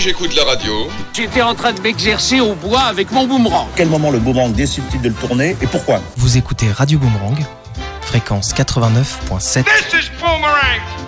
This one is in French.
j'écoute la radio. J'étais en train de m'exercer au bois avec mon boomerang. À quel moment le boomerang décide-t-il de le tourner et pourquoi? Vous écoutez Radio Boomerang, fréquence 89.7. This is Boomerang.